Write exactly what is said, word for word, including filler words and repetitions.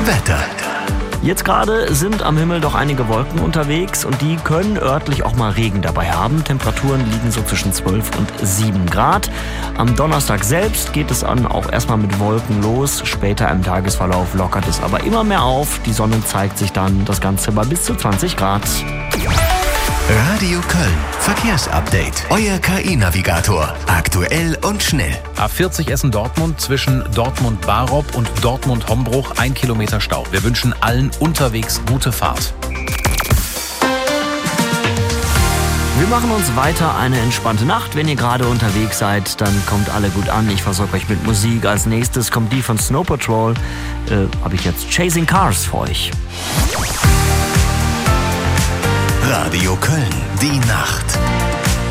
Wetter. Jetzt gerade sind am Himmel doch einige Wolken unterwegs und die können örtlich auch mal Regen dabei haben. Temperaturen liegen so zwischen zwölf und sieben Grad. Am Donnerstag selbst geht es dann auch erstmal mit Wolken los. Später im Tagesverlauf lockert es aber immer mehr auf. Die Sonne zeigt sich dann, das Ganze bei bis zu zwanzig Grad. Radio Köln. Verkehrsupdate. Euer K I-Navigator. Aktuell und schnell. A vierzig Essen-Dortmund zwischen Dortmund-Barop und Dortmund-Hombruch. Ein Kilometer Stau. Wir wünschen allen unterwegs gute Fahrt. Wir machen uns weiter eine entspannte Nacht. Wenn ihr gerade unterwegs seid, dann kommt alle gut an. Ich versorge euch mit Musik. Als nächstes kommt die von Snow Patrol. Äh, habe ich jetzt Chasing Cars für euch. Radio Köln. Die Nacht.